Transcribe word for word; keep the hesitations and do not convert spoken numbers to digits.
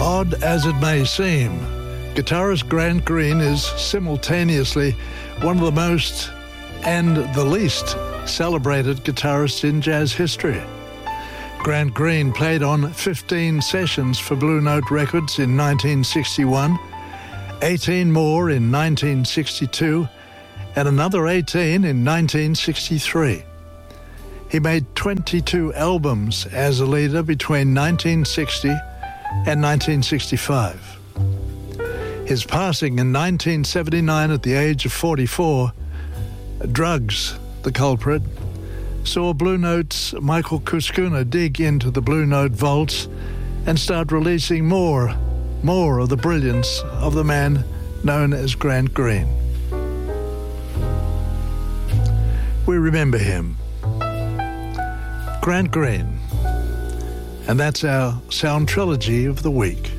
Odd as it may seem, guitarist Grant Green is simultaneously one of the most and the least celebrated guitarists in jazz history. Grant Green played on fifteen sessions for Blue Note Records in nineteen sixty-one, eighteen more in nineteen sixty-two, and another eighteen in nineteen sixty-three. He made twenty-two albums as a leader between nineteen sixty and nineteen sixty-five. His passing in nineteen seventy-nine at the age of forty-four, drugs, the culprit, saw Blue Note's Michael Kuskuna dig into the Blue Note vaults and start releasing more, more of the brilliance of the man known as Grant Green. We remember him, Grant Green, and that's our sound trilogy of the week.